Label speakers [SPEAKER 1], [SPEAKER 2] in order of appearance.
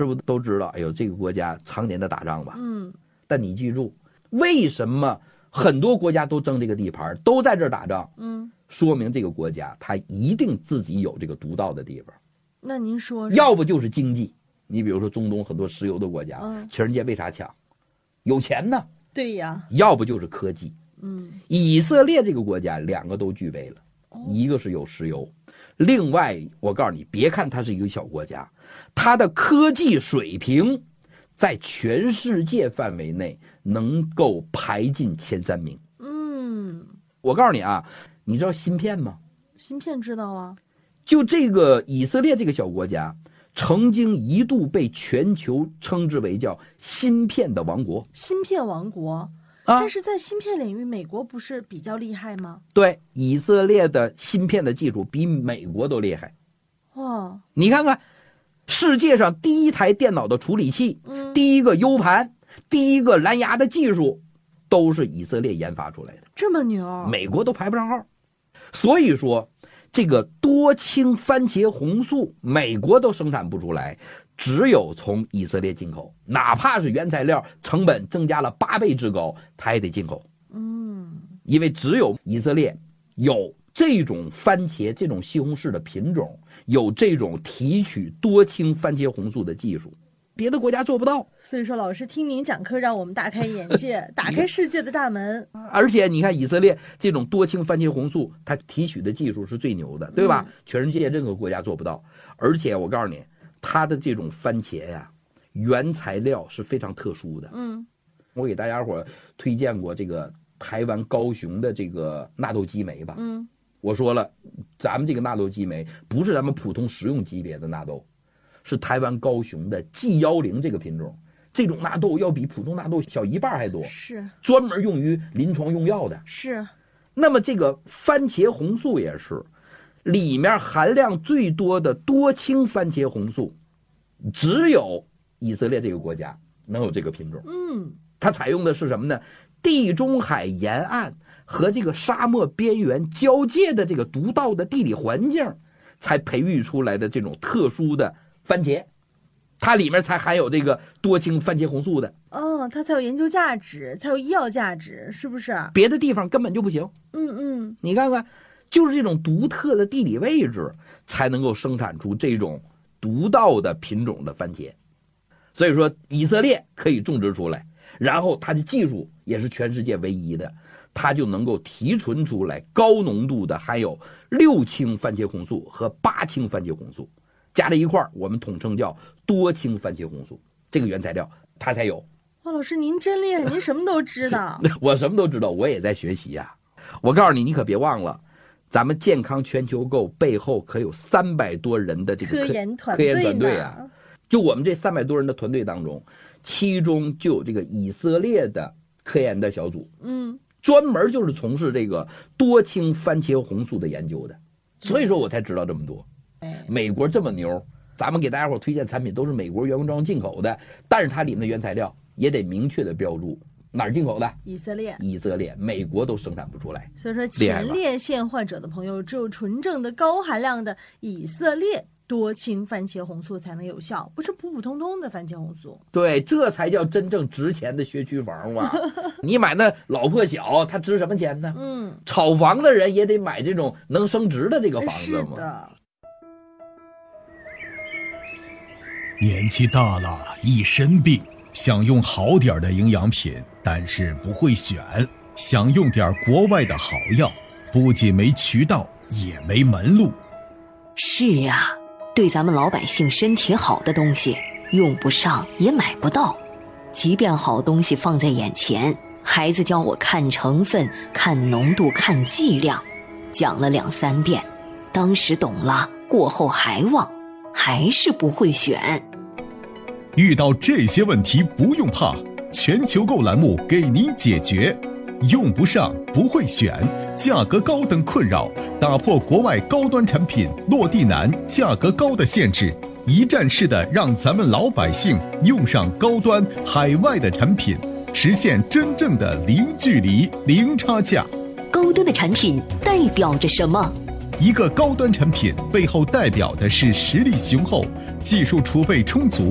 [SPEAKER 1] 是不是都知道？哎呦，这个国家常年的打仗吧。但你记住，为什么很多国家都争这个地盘，都在这儿打仗？说明这个国家它一定自己有这个独到的地方。
[SPEAKER 2] 那您说，
[SPEAKER 1] 要不就是经济。你比如说中东很多石油的国家，全世界为啥强？有钱呢。
[SPEAKER 2] 对呀。
[SPEAKER 1] 要不就是科技。以色列这个国家两个都具备了，一个是有石油，另外我告诉你，别看它是一个小国家，它的科技水平在全世界范围内能够排进前3名。我告诉你啊，你知道芯片吗？
[SPEAKER 2] 芯片知道啊。
[SPEAKER 1] 就这个以色列这个小国家，曾经一度被全球称之为叫芯片的王国。
[SPEAKER 2] 芯片王国。但是在芯片领域，美国不是比较厉害吗？
[SPEAKER 1] 对，以色列的芯片的技术比美国都厉害。你看看，世界上第一台电脑的处理器，第一个 U 盘，第一个蓝牙的技术，都是以色列研发出来的。
[SPEAKER 2] 这么牛，
[SPEAKER 1] 美国都排不上号。所以说，这个多氢番茄红素，美国都生产不出来。只有从以色列进口，哪怕是原材料成本增加了8倍之高，它也得进口。因为只有以色列有这种番茄、这种西红柿的品种，有这种提取多氢番茄红素的技术，别的国家做不到。
[SPEAKER 2] 所以说，老师听您讲课，让我们大开眼界，打开世界的大门。
[SPEAKER 1] 而且你看，以色列这种多氢番茄红素，它提取的技术是最牛的，对吧？全世界任何国家做不到。而且我告诉你，它的这种番茄呀，原材料是非常特殊的。我给大家伙推荐过这个台湾高雄的这个纳豆激酶吧。我说了，咱们这个纳豆激酶不是咱们普通食用级别的纳豆，是台湾高雄的 G10这个品种。这种纳豆要比普通纳豆小1半还多，
[SPEAKER 2] 是
[SPEAKER 1] 专门用于临床用药的。
[SPEAKER 2] 是。
[SPEAKER 1] 那么这个番茄红素也是。里面含量最多的多氢番茄红素，只有以色列这个国家能有这个品种。它采用的是什么呢？地中海沿岸和这个沙漠边缘交界的这个独到的地理环境，才培育出来的这种特殊的番茄，它里面才含有这个多氢番茄红素的。
[SPEAKER 2] 它才有研究价值，才有医药价值，是不是？
[SPEAKER 1] 别的地方根本就不行。你看看。就是这种独特的地理位置，才能够生产出这种独到的品种的番茄。所以说，以色列可以种植出来，然后它的技术也是全世界唯一的，它就能够提纯出来高浓度的含有6氢番茄红素和8氢番茄红素，加在一块儿，我们统称叫多氢番茄红素。这个原材料它才有。
[SPEAKER 2] 老师您真厉害，您什么都知道。
[SPEAKER 1] 我什么都知道，我也在学习呀。我告诉你，你可别忘了。咱们健康全球购背后可有300多人的这个
[SPEAKER 2] 科研团
[SPEAKER 1] 队啊！就我们这300多人的团队当中，其中就有这个以色列的科研的小组，专门就是从事这个多氢番茄红素的研究的。所以说我才知道这么多。美国这么牛，咱们给大家伙推荐产品都是美国原装进口的，但是它里面的原材料也得明确的标注。哪儿进口的？
[SPEAKER 2] 以色列。
[SPEAKER 1] 以色列，美国都生产不出来。
[SPEAKER 2] 所以说，前列腺患者的朋友，只有纯正的高含量的以色列多氢番茄红素才能有效，不是普普通通的番茄红素。
[SPEAKER 1] 对，这才叫真正值钱的学区房嘛！你买那老破小，它值什么钱呢？炒房的人也得买这种能升值的这个房子嘛。
[SPEAKER 2] 是的。
[SPEAKER 3] 年纪大了，一身病。想用好点的营养品，但是不会选；想用点国外的好药，不仅没渠道，也没门路。
[SPEAKER 4] 是啊，对咱们老百姓身体好的东西，用不上也买不到。即便好东西放在眼前，孩子教我看成分、看浓度、看剂量，讲了2、3遍，当时懂了，过后还忘，还是不会选。
[SPEAKER 3] 遇到这些问题不用怕，全球购栏目给您解决。用不上、不会选、价格高等困扰，打破国外高端产品落地难、价格高的限制，一站式的让咱们老百姓用上高端海外的产品，实现真正的零距离、零差价。
[SPEAKER 4] 高端的产品代表着什么？
[SPEAKER 3] 一个高端产品背后代表的是实力雄厚、技术储备充足、